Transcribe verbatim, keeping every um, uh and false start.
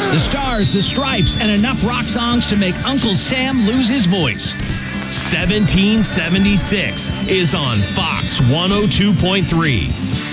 The Stars, the Stripes, and enough rock songs to make Uncle Sam lose his voice. seventeen seventy-six is on Fox one oh two point three.